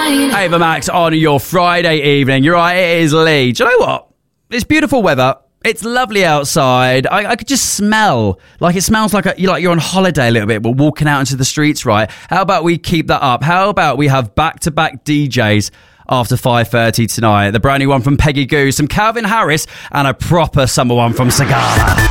Ava Max on your Friday evening. You're right, it is Lee. Do you know what? It's beautiful weather. It's lovely outside. I could just smell, like it smells like you're on holiday a little bit, but walking out into the streets, right? How about we keep that up? How about we have back-to-back DJs after 5:30 tonight? The brand new one from Peggy Goo, some Calvin Harris, and a proper summer one from Sigala.